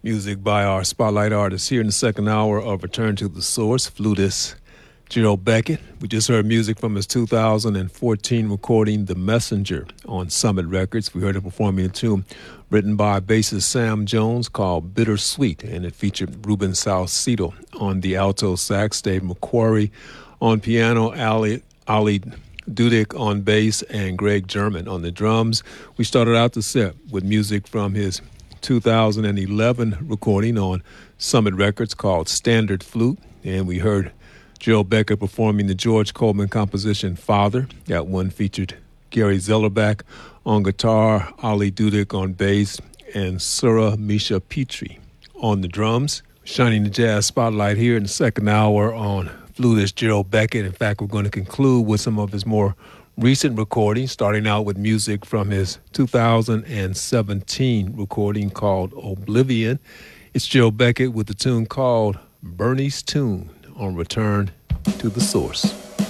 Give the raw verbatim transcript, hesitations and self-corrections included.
Music by our spotlight artist here in the second hour of Return to the Source, flutist Gerald Beckett. We just heard music from his two thousand fourteen recording, The Messenger, on Summit Records. We heard it performing a tune written by bassist Sam Jones called Bittersweet, and it featured Ruben Salcedo on the alto sax, Dave McQuarrie on piano, Ali, Ali Dudek on bass, and Greg German on the drums. We started out the set with music from his two thousand eleven recording on Summit Records called Standard Flute, and we heard Gerald Beckett performing the George Coleman composition Father. That one featured Gary Zellerbach on guitar, Ali Dudek on bass, and Sura Misha Petri on the drums. Shining the jazz spotlight here in the second hour on flutist Gerald Beckett. In fact, we're going to conclude with some of his more recent recordings, starting out with music from his two thousand seventeen recording called Oblivion. It's Gerald Beckett with the tune called Bernie's Tune on Return to the Source.